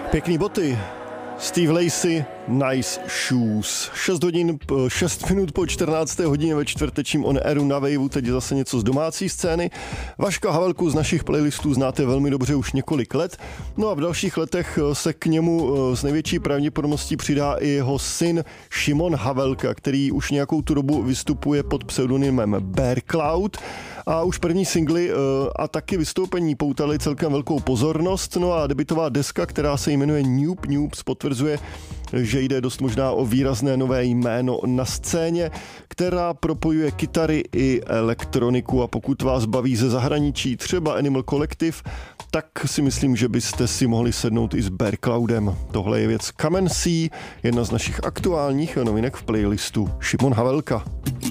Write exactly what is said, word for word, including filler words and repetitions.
Pěkný boty. Steve Lacy, Nice Shoes. šest hodin, šest minut po čtrnácté hodině ve čtvrtečním On Airu na Waveu, teď zase něco z domácí scény. Vaška Havelku z našich playlistů znáte velmi dobře už několik let, no a v dalších letech se k němu s největší pravděpodobností přidá i jeho syn Šimon Havelka, který už nějakou tu dobu vystupuje pod pseudonymem Bear Cloud. A už první singly a taky vystoupení poutaly celkem velkou pozornost. No a debutová deska, která se jmenuje Noob Noobs, potvrzuje, že jde dost možná o výrazné nové jméno na scéně, která propojuje kytary i elektroniku. A pokud vás baví ze zahraničí třeba Animal Collective, tak si myslím, že byste si mohli sednout i s Bear Cloudem. Tohle je věc Come and See, jedna z našich aktuálních novinek v playlistu Šimon Havelka.